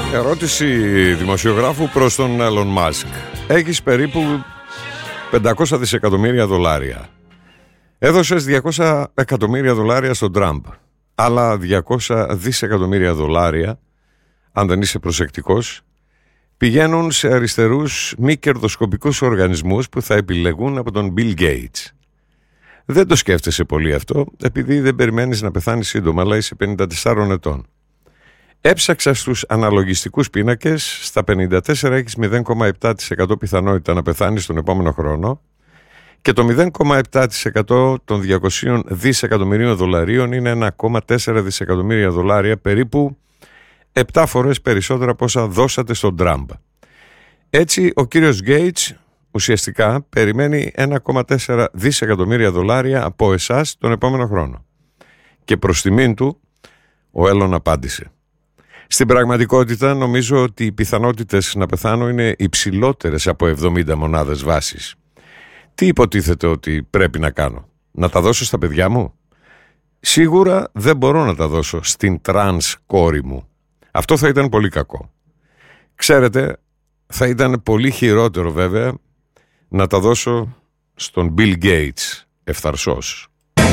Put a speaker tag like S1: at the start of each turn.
S1: Ερώτηση δημοσιογράφου προς τον Elon Musk. Έχεις περίπου 500 δισεκατομμύρια δολάρια. Έδωσες 200 εκατομμύρια δολάρια στον Τραμπ. Άλλα 200 δισεκατομμύρια δολάρια, αν δεν είσαι προσεκτικός, πηγαίνουν σε αριστερούς μη κερδοσκοπικούς οργανισμούς που θα επιλεγούν από τον Bill Gates. Δεν το σκέφτεσαι πολύ αυτό, επειδή δεν περιμένεις να πεθάνεις σύντομα, αλλά είσαι 54 ετών. Έψαξα στους αναλογιστικούς πίνακες, στα 54 έχεις 0,7% πιθανότητα να πεθάνεις τον επόμενο χρόνο και το 0,7% των 200 δισεκατομμυρίων δολαρίων είναι 1,4 δισεκατομμύρια δολάρια, περίπου 7 φορές περισσότερα από όσα δώσατε στον Τραμπ. Έτσι ο κύριος Gates ουσιαστικά περιμένει 1,4 δισεκατομμύρια δολάρια από εσάς τον επόμενο χρόνο. Και προς τιμήν του ο Έλλον απάντησε: στην πραγματικότητα νομίζω ότι οι πιθανότητες να πεθάνω είναι υψηλότερες από 70 μονάδες βάσης. Τι υποτίθεται ότι πρέπει να κάνω? Να τα δώσω στα παιδιά μου? Σίγουρα δεν μπορώ να τα δώσω στην τρανς κόρη μου. Αυτό θα ήταν πολύ κακό. Ξέρετε, θα ήταν πολύ χειρότερο βέβαια να τα δώσω στον Bill Gates ευθαρσός.